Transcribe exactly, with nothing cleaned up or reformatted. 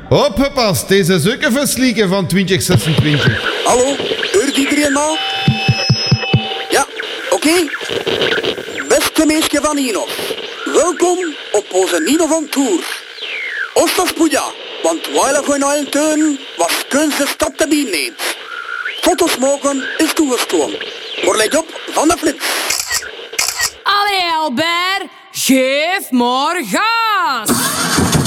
Opgepast, deze is ook een verslieken van twintig zesentwintig. Hallo, hoort iedereen maar? Ja, oké. Okay. Beste meisje van Nino, welkom op onze Nino van Tour. Ostas Puja, want wij gaan naar een tuin was kunst de stad te bieden neemt. Foto's maken is toegestaan. Maar let op, van de flits. Allee Albert, geef maar gas!